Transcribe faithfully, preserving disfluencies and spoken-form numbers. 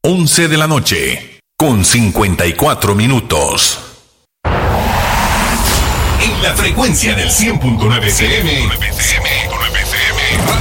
once de la noche, con cincuenta y cuatro minutos. En la frecuencia del cien punto nueve F M,